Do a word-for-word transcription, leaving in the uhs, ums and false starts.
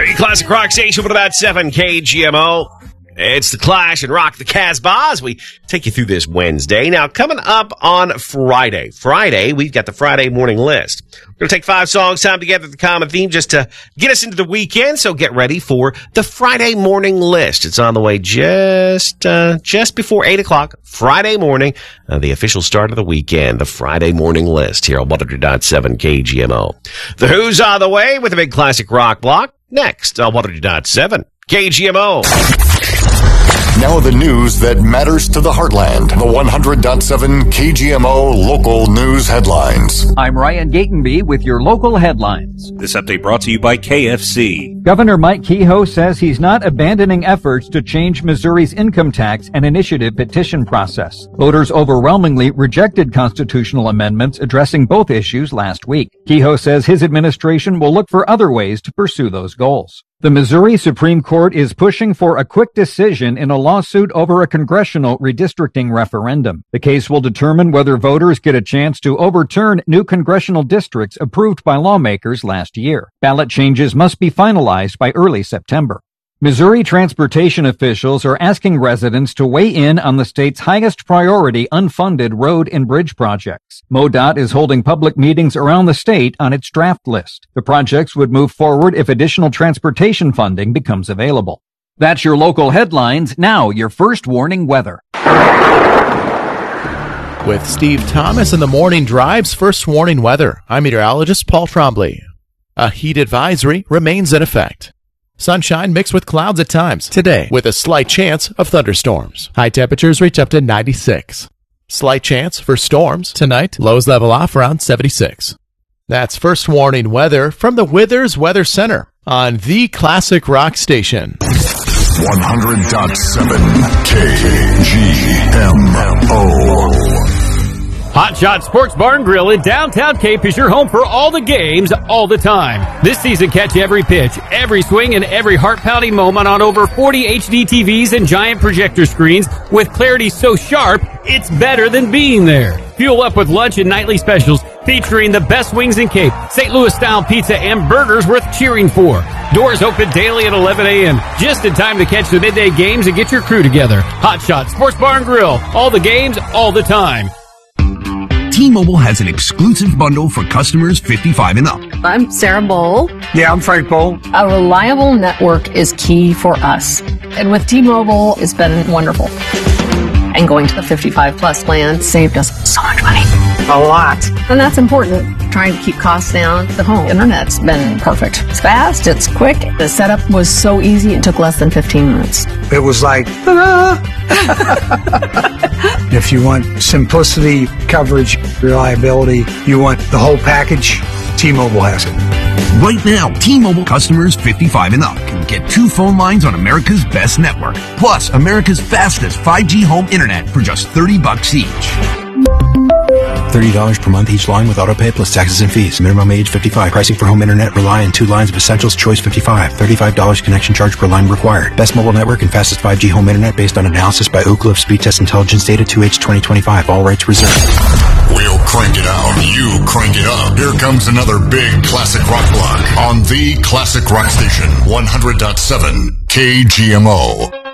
The Classic Rock Station with about seven K G M O. It's the Clash and Rock the Casbah as we take you through this Wednesday. Now, coming up on Friday. Friday, we've got the Friday morning list. We're going to take five songs, time together, the common theme, just to get us into the weekend. So get ready for the Friday morning list. It's on the way just uh, just before eight o'clock, Friday morning, uh, the official start of the weekend, the Friday morning list here on one hundred point seven K G M O. The Who's on the way with a big classic rock block next on one hundred point seven K G M O. Now the news that matters to the heartland. The one hundred point seven K G M O local news headlines. I'm Ryan Gatenby with your local headlines. This update brought to you by K F C. Governor Mike Kehoe says he's not abandoning efforts to change Missouri's income tax and initiative petition process. Voters overwhelmingly rejected constitutional amendments addressing both issues last week. Kehoe says his administration will look for other ways to pursue those goals. The Missouri Supreme Court is pushing for a quick decision in a lawsuit over a congressional redistricting referendum. The case will determine whether voters get a chance to overturn new congressional districts approved by lawmakers last year. Ballot changes must be finalized by early September. Missouri transportation officials are asking residents to weigh in on the state's highest priority unfunded road and bridge projects. MoDOT is holding public meetings around the state on its draft list. The projects would move forward if additional transportation funding becomes available. That's your local headlines. Now, your first warning weather. With Steve Thomas in the morning drive's first warning weather, I'm meteorologist Paul Trombley. A heat advisory remains in effect. Sunshine mixed with clouds at times today with a slight chance of thunderstorms. High temperatures reach up to ninety-six. Slight chance for storms tonight. Lows level off around seventy-six. That's first warning weather from the Withers Weather Center on the Classic Rock Station. one hundred point seven K G M O. Hot Shot Sports Bar and Grill in downtown Cape is your home for all the games, all the time. This season, catch every pitch, every swing, and every heart-pounding moment on over forty H D T Vs and giant projector screens with clarity so sharp, it's better than being there. Fuel up with lunch and nightly specials featuring the best wings in Cape, Saint Louis-style pizza, and burgers worth cheering for. Doors open daily at eleven a.m., just in time to catch the midday games and get your crew together. Hot Shot Sports Bar and Grill, all the games, all the time. T-Mobile has an exclusive bundle for customers fifty-five and up. I'm Sarah Bowl. Yeah, I'm Frank Bowl. A reliable network is key for us. And with T-Mobile, it's been wonderful. And going to the fifty-five plus plan saved us so much money. A lot. And that's important. Trying to keep costs down. The home internet's been perfect. It's fast, it's quick. The setup was so easy, it took less than fifteen minutes. It was like, ta-da! If you want simplicity, coverage, reliability, you want the whole package, T-Mobile has it. Right now, T-Mobile customers fifty-five and up can get two phone lines on America's best network, plus America's fastest five G home internet for just thirty bucks each. thirty dollars per month each line with autopay plus taxes and fees. Minimum age fifty-five. Pricing for home internet rely on two lines of Essentials Choice fifty-five. thirty-five dollars connection charge per line required. Best mobile network and fastest five G home internet based on analysis by Ookla of Speed Test Intelligence Data two H twenty twenty-five. All rights reserved. We'll crank it out. You crank it up. Here comes another big classic rock block on the Classic Rock Station, one hundred point seven K G M O.